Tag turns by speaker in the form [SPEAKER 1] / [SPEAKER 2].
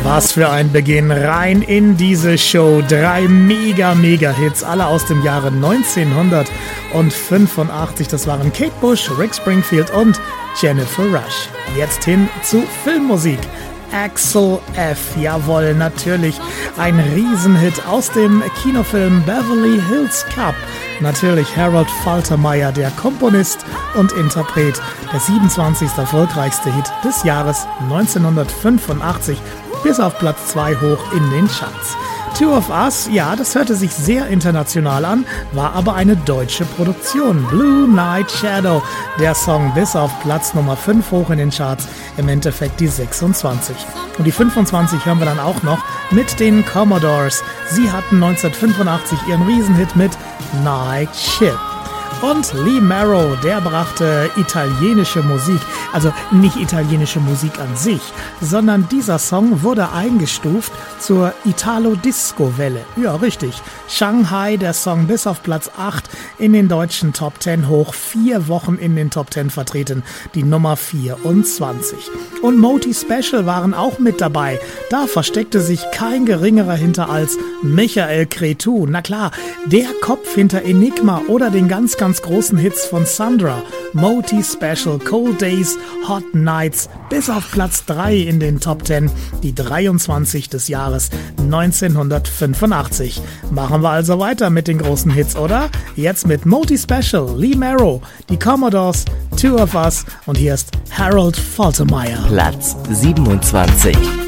[SPEAKER 1] Was für ein Beginn rein in diese Show. 3 Mega-Hits, alle aus dem Jahre 1985. Das waren Kate Bush, Rick Springfield und Jennifer Rush. Jetzt hin zu Filmmusik. Axel F. Jawohl, natürlich ein Riesenhit aus dem Kinofilm Beverly Hills Cop. Natürlich Harold Faltermeyer, der Komponist und Interpret, der 27. erfolgreichste Hit des Jahres 1985, bis auf Platz 2 hoch in den Charts. Two of Us, ja, das hörte sich sehr international an, war aber eine deutsche Produktion. Blue Night Shadow, der Song bis auf Platz Nummer 5 hoch in den Charts, im Endeffekt die 26. Und die 25 hören wir dann auch noch mit den Commodores. Sie hatten 1985 ihren Riesenhit mit Night Ship. Und Lee Marrow, der brachte italienische Musik, also nicht italienische Musik an sich, sondern dieser Song wurde eingestuft zur Italo-Disco-Welle. Ja, richtig. Shanghai, der Song bis auf Platz 8 in den deutschen Top 10 hoch, 4 Wochen in den Top 10 vertreten, die Nummer 24. Und Moti Special waren auch mit dabei. Da versteckte sich kein geringerer hinter als Michael Cretu. Na klar, der Kopf hinter Enigma oder den ganz großen Hits von Sandra. Moti Special, Cold Days, Hot Nights, bis auf Platz 3 in den Top 10, die 23 des Jahres 1985. Machen wir also weiter mit den großen Hits, oder? Jetzt mit Moti Special, Lee Marrow, die Commodores, Two of Us und hier ist Harold Faltermeyer.
[SPEAKER 2] Platz 27.